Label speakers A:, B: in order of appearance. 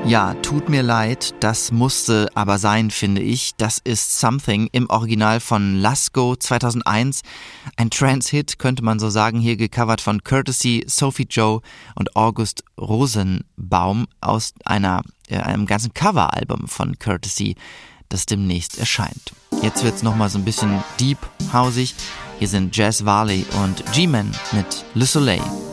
A: Ja, tut mir leid, das musste aber sein, finde ich. Das ist Something im Original von Lasko 2001. Ein Trance-Hit, könnte man so sagen, hier gecovert von Courtesy, Sophie Joe und August Rosenbaum aus einem ganzen Coveralbum von Courtesy, das demnächst erscheint. Jetzt wird's nochmal so ein bisschen deep-hausig. Hier sind Jazz Varley und G-Man mit Le Soleil.